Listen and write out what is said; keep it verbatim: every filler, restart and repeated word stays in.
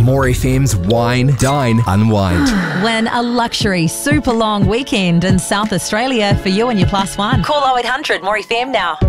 More F M's Wine, Dine, Unwind. When a luxury, super long weekend in South Australia for you and your plus one. Call oh eight hundred More F M now.